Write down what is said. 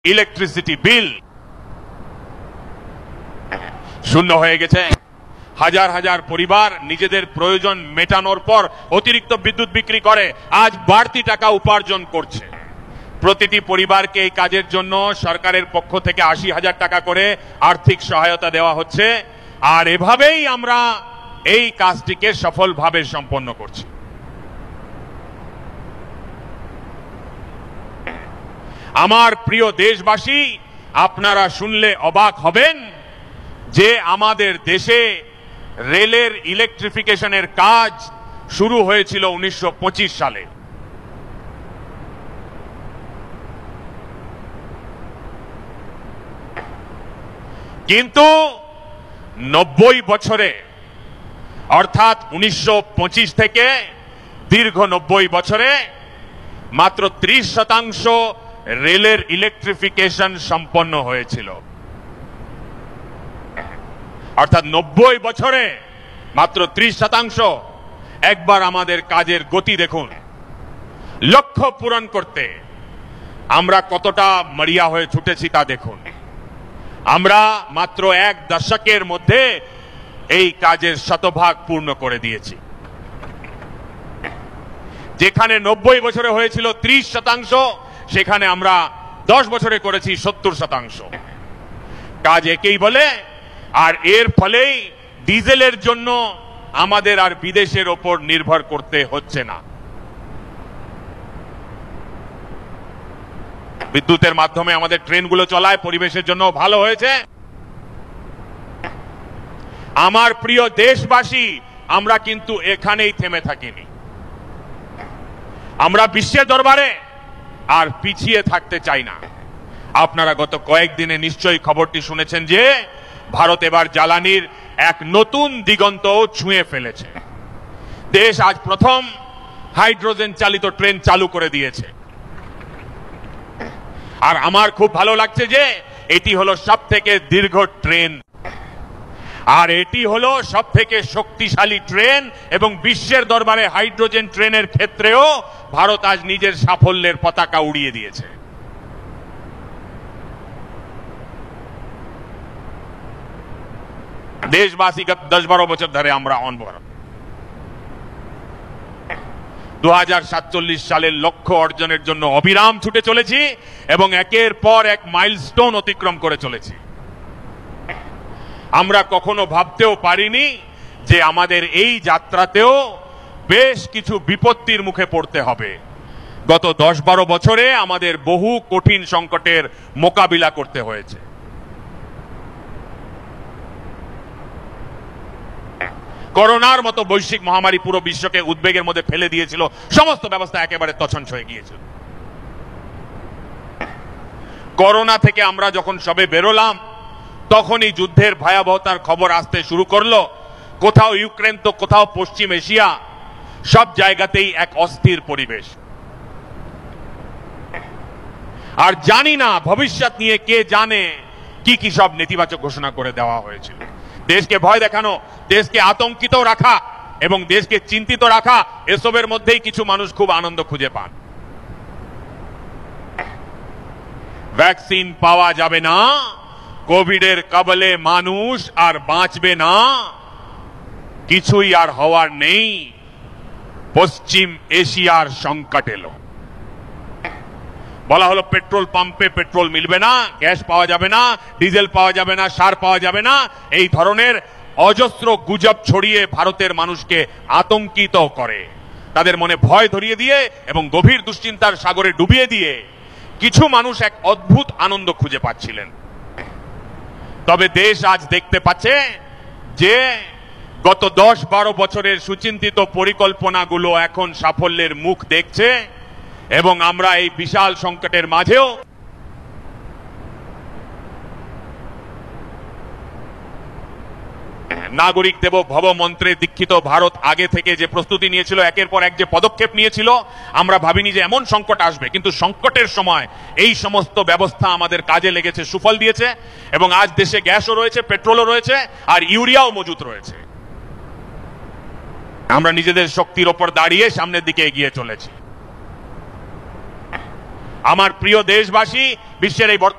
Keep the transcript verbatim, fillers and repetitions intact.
Electricity bill শূন্য হয়ে গেছে। হাজার হাজার পরিবার নিজেদের প্রয়োজন মেটানোর পর অতিরিক্ত বিদ্যুৎ বিক্রি করে আজ বাড়তি টাকা উপার্জন করছে। প্রতিটি পরিবারকে এই কাজের জন্য সরকারের পক্ষ থেকে আশি হাজার টাকা করে আর্থিক সহায়তা দেওয়া হচ্ছে। আর এভাবেই আমরা এই কাজটিকে সফলভাবে সম্পন্ন করছি। আমার প্রিয় দেশবাসী, আপনারা শুনলে অবাক হবেন যে আমাদের দেশে রেলের ইলেকট্রিফিকেশনের কাজ শুরু হয়েছিল উনিশশো পঁচিশ সালে। কিন্তু নব্বই বছরে অর্থাৎ উনিশশো পঁচিশ থেকে দীর্ঘ নব্বই বছরে মাত্র ত্রিশ শতাংশ রেলের ইলেকট্রিফিকেশন সম্পন্ন হয়েছিল। অর্থাৎ নব্বই বছরে মাত্র ত্রিশ শতাংশ। একবার আমাদের কাজের গতি দেখুন। লক্ষ্য পূরণ করতে আমরা কতটা মরিয়া হয়ে ছুটেছি তা দেখুন। আমরা মাত্র এক দশকের মধ্যে এই কাজের শতভাগ পূর্ণ করে দিয়েছি। যেখানে নব্বই বছরে হয়েছিল ত্রিশ শতাংশ, সেখানে আমরা দশ বছরে করেছি সত্তর শতাংশ। কাজ একেই বলে। আর এর ফলেই ডিজেলের জন্য আমাদের আর বিদেশের ওপর নির্ভর করতে হচ্ছে না। বিদ্যুতের মাধ্যমে আমাদের ট্রেনগুলো চলায়, পরিবেশের জন্য ভালো হয়েছে। আমার প্রিয় দেশবাসী, আমরা কিন্তু এখানেই থেমে থাকিনি। আমরা বিশ্বের দরবারে আর পিছিয়ে থাকতে চাই না। আপনারা গত কয়েকদিনে নিশ্চয়ই খবরটি শুনেছেন যে ভারত এবার জ্বালানির এক নতুন দিগন্ত ছুঁয়ে ফেলেছে। দেশ আজ প্রথম হাইড্রোজেন চালিত ট্রেন চালু করে দিয়েছে। আর আমার খুব ভালো লাগছে যে এটি হলো সব থেকে দীর্ঘ ট্রেন, আর এটি হলো সব থেকে শক্তিশালী ট্রেন, এবং বিশ্বের দরবারে হাইড্রোজেন ট্রেনের ক্ষেত্রেও ভারত আজ নিজের সাফল্যের পতাকা উড়িয়ে দিয়েছে। দেশবাসী গত দশ বারো বছর ধরে আমরা অনবর দু হাজার সাতচল্লিশ সালের লক্ষ্য অর্জনের জন্য অবিরাম ছুটে চলেছি এবং একের পর এক মাইলস্টোন অতিক্রম করে চলেছি। আমরা কখনো ভাবতেও পারিনি যে আমাদের এই যাত্রাতেও বেশ কিছু বিপত্তির মুখে পড়তে হবে। গত দশ বারো বছরে আমাদের বহু কঠিন সংকটের মোকাবিলা করতে হয়েছে। করোনার মতো বৈশ্বিক মহামারী পুরো বিশ্বকে উদ্বেগের মধ্যে ফেলে দিয়েছিল। সমস্ত ব্যবস্থা একেবারে তছনছ হয়ে গিয়েছিল। করোনা থেকে আমরা যখন সবে বেরোলাম, তখনই যুদ্ধের ভয়াবহতার খবর আসতে শুরু করলো। কোথাও ইউক্রেন তো কোথাও পশ্চিম এশিয়া, সব জায়গাতেই এক অস্থির পরিবেশ। আর জানি না ভবিষ্যৎ নিয়ে কে জানে কি কি সব নেতিবাচক ঘোষণা করে দেওয়া হয়েছিল। দেশকে ভয় দেখানো, দেশকে আতঙ্কিত রাখা এবং দেশকে চিন্তিত রাখা, এসবের মধ্যেই কিছু মানুষ খুব আনন্দ খুঁজে পান। ভ্যাকসিন পাওয়া যাবে না, কোভিডের কবলে মানুষ আর বাঁচবে না, কিছুই আর হওয়ার নেই, পশ্চিম এশিয়ার সংকট এলো। বলা হলো পেট্রোল পাম্পে পেট্রোল মিলবে না, গ্যাস পাওয়া যাবে না, ডিজেল পাওয়া যাবে না, সার পাওয়া যাবে না। এই ধরনের অজস্র গুজব ছড়িয়ে ভারতের মানুষকে আতঙ্কিত করে, তাদের মনে ভয় ধরিয়ে দিয়ে এবং গভীর দুশ্চিন্তার সাগরে ডুবিয়ে দিয়ে কিছু মানুষ এক অদ্ভুত আনন্দ খুঁজে পাচ্ছিলেন। তবে দেশ আজ দেখতে পাচ্ছে যে গত দশ বারো বছরের সুচিন্তিত পরিকল্পনাগুলো এখন সাফল্যের মুখ দেখছে এবং আমরা এই বিশাল সংকটের মাঝেও নাগরিক দেব ভব মন্ত্রে দীক্ষিত ভারত আগে থেকে যে প্রস্তুতি নিয়েছিল, একের পর এক যে পদক্ষেপ নিয়েছিল, আমরা ভাবিনি যে এমন সংকট আসবে, কিন্তু সংকটের সময় এই সমস্ত ব্যবস্থা আমাদের কাজে লেগেছে, সুফল দিয়েছে এবং আজ দেশে গ্যাসও রয়েছে, পেট্রোলও রয়েছে আর ইউরিয়াও মজুত রয়েছে। আমরা নিজেদের শক্তির ওপর দাঁড়িয়ে সামনের দিকে এগিয়ে চলেছি। আমার প্রিয় দেশবাসী, বিশ্বের এই